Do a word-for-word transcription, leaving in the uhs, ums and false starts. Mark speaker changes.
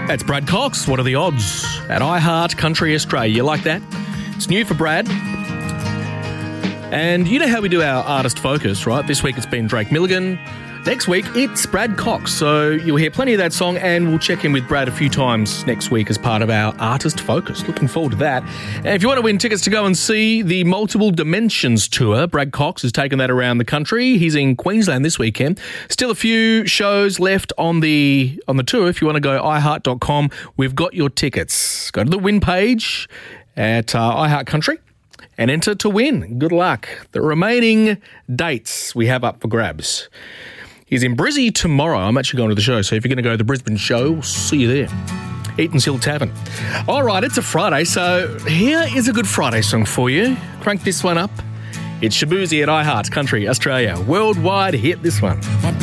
Speaker 1: That's Brad Cox. What are the odds? At iHeart Country Australia. You like that? It's new for Brad. And you know how we do our artist focus, right? This week it's been Drake Milligan. Next week, it's Brad Cox. So you'll hear plenty of that song, and we'll check in with Brad a few times next week as part of our artist focus. Looking forward to that. And if you want to win tickets to go and see the Multiple Dimensions tour, Brad Cox has taken that around the country. He's in Queensland this weekend. Still a few shows left on the on the tour. If you want to go i heart dot com, we've got your tickets. Go to the win page at uh, iHeart Country and enter to win. Good luck. The remaining dates we have up for grabs. He's in Brizzy tomorrow. I'm actually going to the show, so if you're going to go to the Brisbane show, we'll see you there. Eaton's Hill Tavern. All right, it's a Friday, so here is a good Friday song for you. Crank this one up. It's Shaboozey at iHeart Country Australia. Worldwide hit, this one.